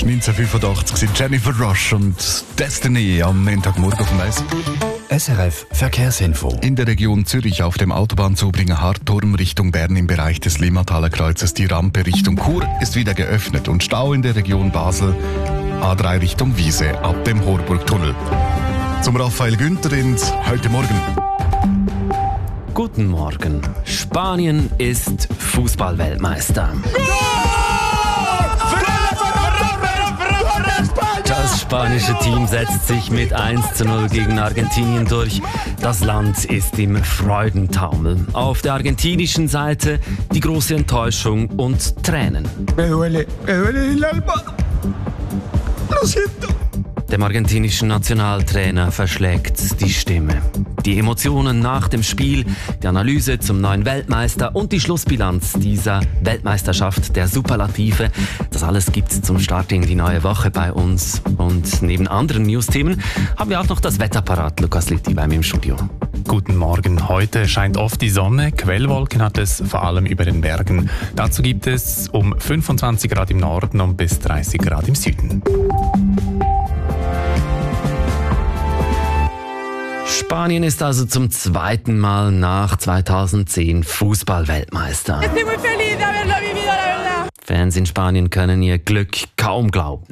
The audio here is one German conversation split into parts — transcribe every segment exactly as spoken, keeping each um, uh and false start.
neunzehnhundertfünfundachtzig sind Jennifer Rush und Destiny am Montagmorgen auf dem Eis. S R F Verkehrsinfo. In der Region Zürich auf dem Autobahnzubringer Hartturm Richtung Bern im Bereich des Limmataler Kreuzes. Die Rampe Richtung Chur ist wieder geöffnet und Stau in der Region Basel. A drei Richtung Wiese ab dem Horburgtunnel. Zum Raphael Günther ins Heute Morgen. Guten Morgen. Spanien ist Fußballweltmeister. Das spanische Team setzt sich mit eins zu null gegen Argentinien durch. Das Land ist im Freudentaumel. Auf der argentinischen Seite die große Enttäuschung und Tränen. Me duele, me duele el alma. Lo siento. Dem argentinischen Nationaltrainer verschlägt die Stimme. Die Emotionen nach dem Spiel, die Analyse zum neuen Weltmeister und die Schlussbilanz dieser Weltmeisterschaft der Superlative. Das alles gibt's zum Start in die neue Woche bei uns. Und neben anderen News-Themen haben wir auch noch das Wetter parat. Lukas Litti bei mir im Studio. Guten Morgen. Heute scheint oft die Sonne. Quellwolken hat es vor allem über den Bergen. Dazu gibt es um fünfundzwanzig Grad im Norden und bis dreißig Grad im Süden. Spanien ist also zum zweiten Mal nach zweitausendzehn Fußballweltmeister. Fans in Spanien können ihr Glück kaum glauben.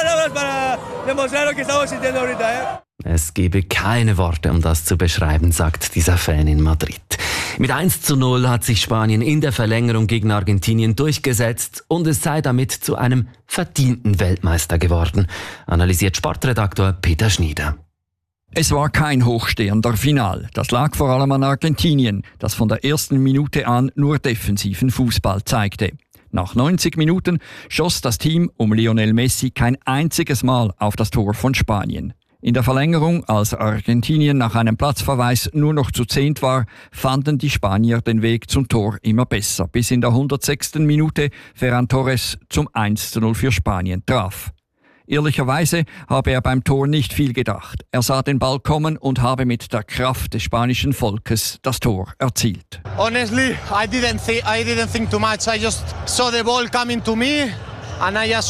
Es gebe keine Worte, um das zu beschreiben, sagt dieser Fan in Madrid. Mit eins zu null hat sich Spanien in der Verlängerung gegen Argentinien durchgesetzt und es sei damit zu einem verdienten Weltmeister geworden, analysiert Sportredaktor Peter Schnieder. Es war kein hochstehender Final. Das lag vor allem an Argentinien, das von der ersten Minute an nur defensiven Fußball zeigte. Nach neunzig Minuten schoss das Team um Lionel Messi kein einziges Mal auf das Tor von Spanien. In der Verlängerung, als Argentinien nach einem Platzverweis nur noch zu zehnt war, fanden die Spanier den Weg zum Tor immer besser, bis in der hundertsechsten Minute Ferran Torres zum eins zu null für Spanien traf. Ehrlicherweise habe er beim Tor nicht viel gedacht. Er sah den Ball kommen und habe mit der Kraft des spanischen Volkes das Tor erzielt. Honestly, I didn't think, I didn't think too much. I just saw the ball coming to me and I just